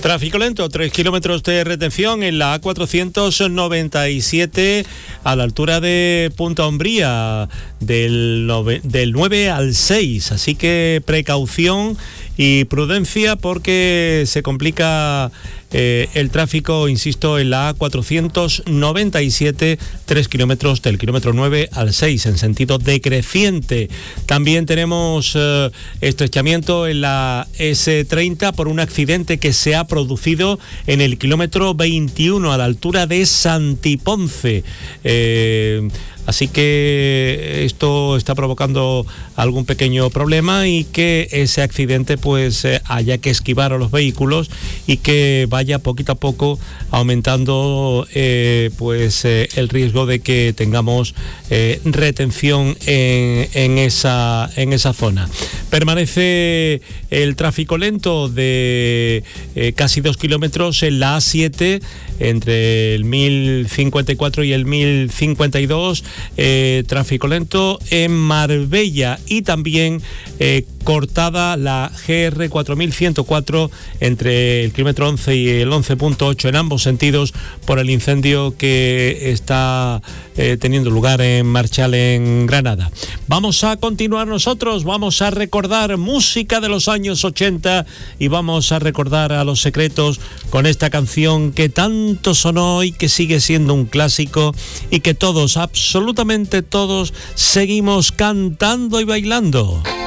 Tráfico lento, 3 kilómetros de retención en la A497 a la altura de Punta Umbría del 9 al 6, así que precaución y prudencia porque se complica el tráfico, insisto, en la A497, 3 kilómetros del kilómetro 9 al 6 en sentido decreciente. También tenemos estrechamiento en la S30 por un accidente que se ha producido en el kilómetro 21 a la altura de Santiponce. Así que esto está provocando algún pequeño problema y que ese accidente pues haya que esquivar a los vehículos y que vaya poquito a poco aumentando el riesgo de que tengamos retención en esa zona. Permanece el tráfico lento de casi 2 kilómetros en la A7 entre el 1054 y el 1052, tráfico lento en Marbella y también cortada la GR 4104 entre el kilómetro 11 y el 11.8 en ambos sentidos por el incendio que está teniendo lugar en Marchal, en Granada. Vamos a continuar nosotros, vamos a recordar música de los años 80 y vamos a recordar a Los Secretos con esta canción que tanto sonó y que sigue siendo un clásico y que todos, absolutamente todos, seguimos cantando y bailando.